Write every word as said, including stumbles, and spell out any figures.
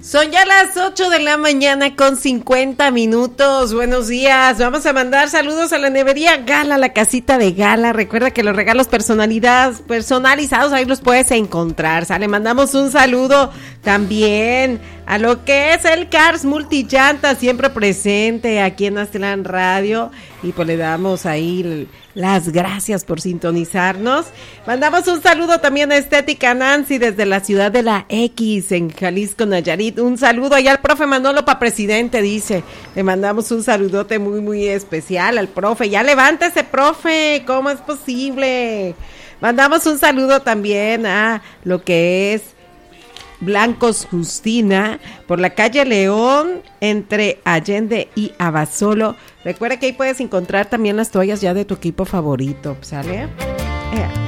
Son ya las ocho de la mañana con cincuenta minutos. Buenos días. Vamos a mandar saludos a la nevería Gala, la casita de Gala. Recuerda que los regalos personalidad, personalizados ahí los puedes encontrar. ¿Sale? Mandamos un saludo también a lo que es el Cars Multillanta, siempre presente aquí en Aztlán Radio. Y pues le damos ahí las gracias por sintonizarnos. Mandamos un saludo también a Estética Nancy desde la ciudad de la X en Jalisco, Nayarit. Un saludo allá al profe Manolo pa' presidente, dice. Le mandamos un saludote muy, muy especial al profe. Ya levántese, profe, ¿cómo es posible? Mandamos un saludo también a lo que es Blancos Justina, por la calle León, entre Allende y Abasolo. Recuerda que ahí puedes encontrar también las toallas ya de tu equipo favorito, ¿sale? Eh.